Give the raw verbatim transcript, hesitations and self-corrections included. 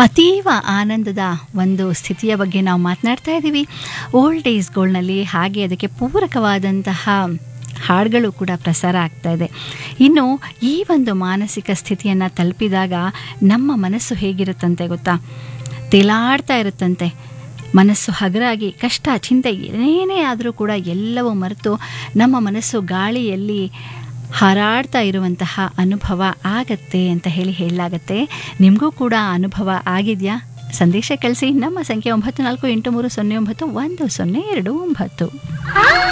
ಅತೀವ ಆನಂದದ ಒಂದು ಸ್ಥಿತಿಯ ಬಗ್ಗೆ ನಾವು ಮಾತನಾಡ್ತಾ ಇದ್ದೀವಿ ಓಲ್ಡ್ ಏಜ್‌ಗಳಲ್ಲಿ. ಹಾಗೆ ಅದಕ್ಕೆ ಪೂರಕವಾದಂತಹ ಹಾಡುಗಳು ಕೂಡ ಪ್ರಸಾರ ಆಗ್ತಾ ಇದೆ. ಇನ್ನು ಈ ಒಂದು ಮಾನಸಿಕ ಸ್ಥಿತಿಯನ್ನು ತಲುಪಿದಾಗ ನಮ್ಮ ಮನಸ್ಸು ಹೇಗಿರುತ್ತಂತೆ ಗೊತ್ತಾ? ತೇಲಾಡ್ತಾ ಇರುತ್ತಂತೆ. ಮನಸ್ಸು ಹಗರಾಗಿ ಕಷ್ಟ ಚಿಂತೆ ಏನೇ ಆದರೂ ಕೂಡ ಎಲ್ಲವೂ ಮರೆತು ನಮ್ಮ ಮನಸ್ಸು ಗಾಳಿಯಲ್ಲಿ ಹಾರಾಡ್ತಾ ಇರುವಂತಹ ಅನುಭವ ಆಗತ್ತೆ ಅಂತ ಹೇಳಿ ಹೇಳಲಾಗತ್ತೆ. ನಿಮಗೂ ಕೂಡ ಅನುಭವ ಆಗಿದೆಯಾ? ಸಂದೇಶ ಕಳಿಸಿ. ನಮ್ಮ ಸಂಖ್ಯೆ ಒಂಬತ್ತು ನಾಲ್ಕು ಎಂಟು ಮೂರು ಸೊನ್ನೆ ಒಂಬತ್ತು ಒಂದು ಸೊನ್ನೆ ಎರಡು ಒಂಬತ್ತು.